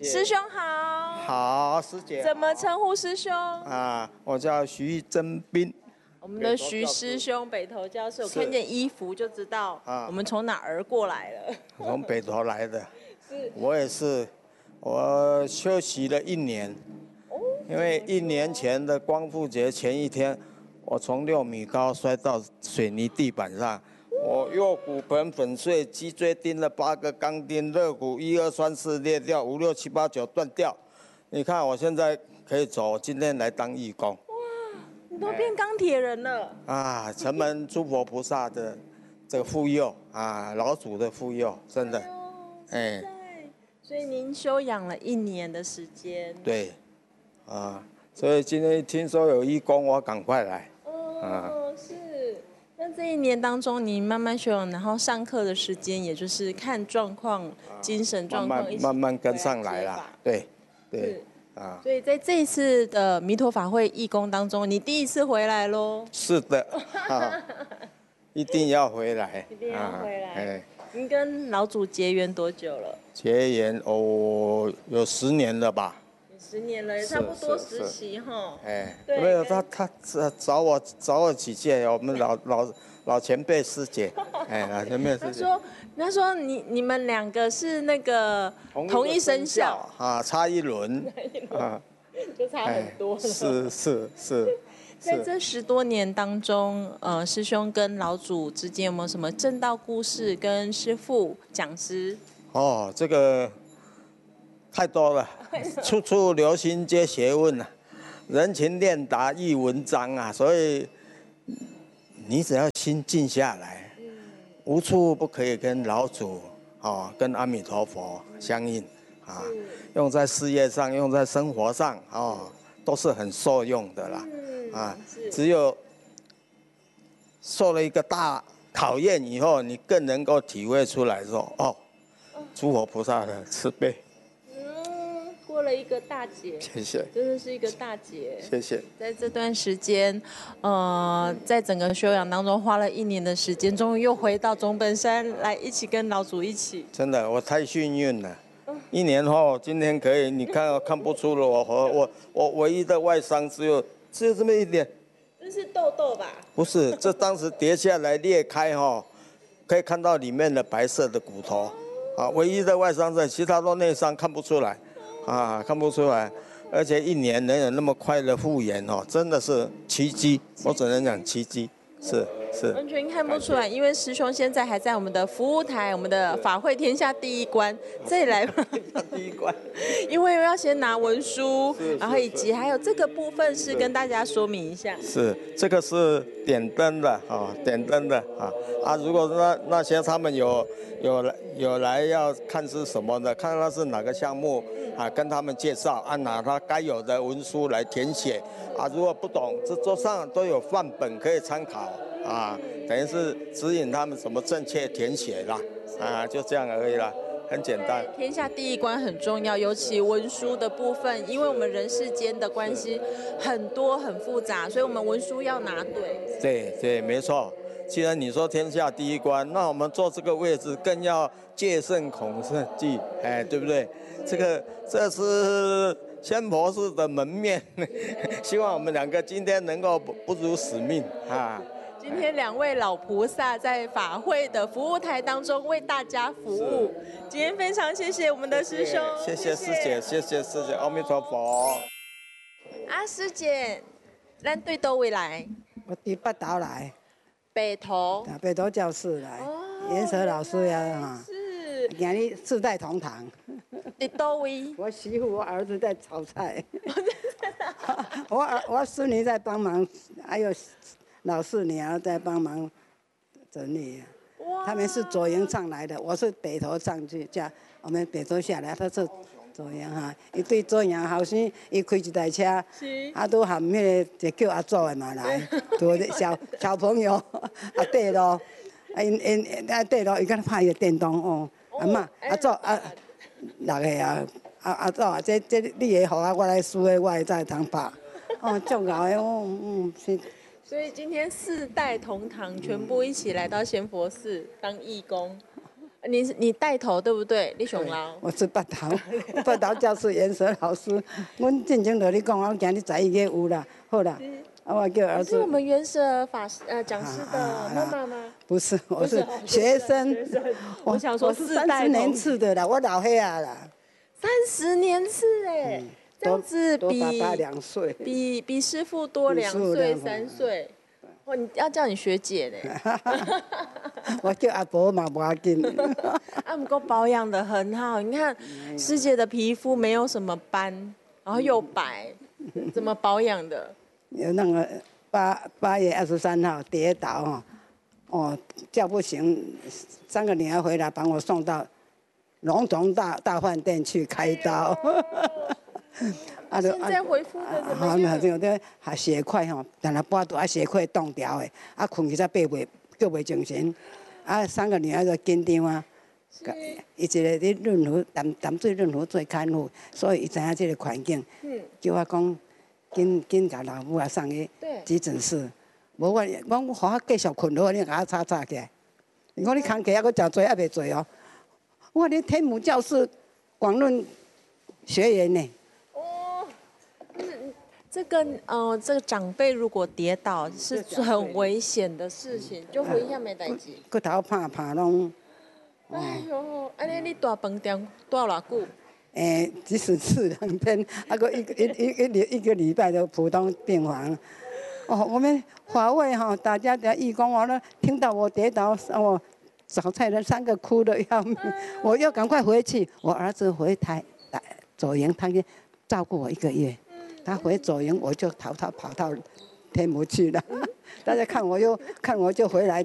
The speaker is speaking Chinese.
师兄好。 好，师姐。 怎么称呼师兄？ 我叫徐真斌。 我们的徐师兄，北投教授，看见衣服就知道我们从哪儿过来了。 从北投来的。我也是，我休息了1年。因为1年前的光复节前一天，我从6米高摔到水泥地板上。我右骨盆粉碎，脊椎钉了8个钢钉，肋骨1、2、3、4裂掉，5、6、7、8、9断掉。你看我现在可以走，今天来当义工。 哇，你都变钢铁人了。 城门诸佛菩萨的这个护佑老祖的护佑，真的。 所以您休养了1年的时间。 对，所以今天听说有义工，我赶快来。 是。那这1年当中，您慢慢休养，然后上课的时间，也就是看状况、精神状况， 慢慢跟上来啦。对。 所以在这一次的弥陀法会义工当中，你第一次回来咯？ 是的，一定要回来。 一定要回来。您跟老祖结缘多久了？ 结缘有10年了吧。 10年了，也差不多实习哈。 没有他找我几届，我们老前辈师姐，老前辈师姐。 他说你们2个是那个同一生肖差1轮， 就差很多了。 是。 在这10多年当中，师兄跟老祖之间有没有什么正道故事？跟师父、讲师？ 这个太多了，处处留心皆学问人情练达亦文章所以你只要心静下来，无处不可以跟老祖跟阿弥陀佛相应用在事业上，用在生活上都是很受用的啦只有受了一个大考验以后，你更能够体会出来说诸佛菩萨的慈悲。 过了一个大劫， 谢谢， 真的是一个大劫。 谢谢。 在这段时间，在整个休养当中花了1年的时间，终于又回到总本山来，一起跟老祖一起。 真的，我太幸运了。1年后，今天可以，你看不出了我唯一的外伤只有这么一点。 这是痘痘吧？ 不是，这当时跌下来裂开可以看到里面的白色的骨头唯一的外伤在，其他都内伤，看不出来。看不出来，而且1年能有那么快的复原真的是奇迹，我只能讲奇迹，是完全看不出来，因为师兄现在还在我们的服务台，我们的法会天下第一关，这里来吧。 第一关， 因为要先拿文书，然后以及还有这个部分是跟大家说明一下。 是这个是点灯的点灯的如果那些他们有来要看是什么的，看他是哪个项目跟他们介绍拿他该有的文书来填写如果不懂，这桌上都有范本可以参考等于是指引他们怎么正确填写啦就这样而已啦，很简单。 天下第一关很重要，尤其文书的部分，因为我们人世间的关系很多很复杂，所以我们文书要拿对。 对，没错。既然你说天下第一关，那我们坐这个位置更要戒慎恐慎忌，对不对？这是仙婆寺的门面，希望我们2个今天能够不辱使命今天2位老菩萨在法会的服务台当中为大家服务，今天非常谢谢我们的师兄， 谢谢师姐，谢谢师姐，阿弥陀佛。 师姐，咱对倒位来？ 我从北投来。 北投教室来，颜舍老师呀是。 今日4代同堂。 在倒位？ 我媳妇、我儿子在炒菜，我孙女在帮忙，还有老四女儿在帮忙整理。他们是左营上来的，我是北投上去，我们北投下来，他是左营伊对左营后生，伊开一台车，都含迄个叫阿祖的嘛来，都小朋友对咯，对咯，伊敢拍伊个电动阿嬷阿祖6个阿祖这你的好我来输的，我会再通拍，足熬的是。 所以今天4代同堂，全部一起来到仙佛寺当义工。 你带头对不对？你熊老， 我是北投教室颜色老师。阮进前就你讲，我今日在伊个有啦，好啦。我叫儿子。 是我们原始讲师的妈妈吗？ 不是，我是学生。 我想说是30年次的啦，我老黑啊啦。 30年次哎，这样子多爸爸2岁， 比师傅多2岁3岁。哇，你要叫你学姐呢。 我叫阿伯嘛，无要紧。 不过保养得很好，你看师姐的皮肤没有什么斑，然后又白，怎么保养的？ 有那个8月23号跌倒叫不醒，3个女儿回来把我送到龙总大饭店去开刀。 现在恢复的怎么样？ 对，血块但系半途血块冻掉的，困起才爬袂，叫袂精神。3个女儿就紧张啊。伊一个咧润湖淡水润湖做看护，所以伊知影这个环境。叫我讲。紧甲老母送去急诊室，无我互我继续困好，你甲我吵起来。你讲你工课还佫真多，还袂做哦。我说你天母教室广论学员呢。 这个长辈如果跌倒是很危险的事情，就回一下没代志。 骨头拍拢。 哎呦，安尼你大饭店住偌久？ 即使是2天，个一个礼拜的普通病房。我们华卫大家的义工听到我跌倒，早菜人3个哭得要命，我要赶快回去。我儿子回台左营，他照顾我1个月，他回左营，我就跑到天母去了。大家看我就回来。